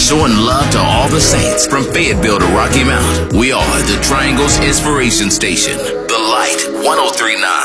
showing love to all the saints from Fayetteville to Rocky Mount. We are the Triangle's Inspiration Station, The Light 103.9.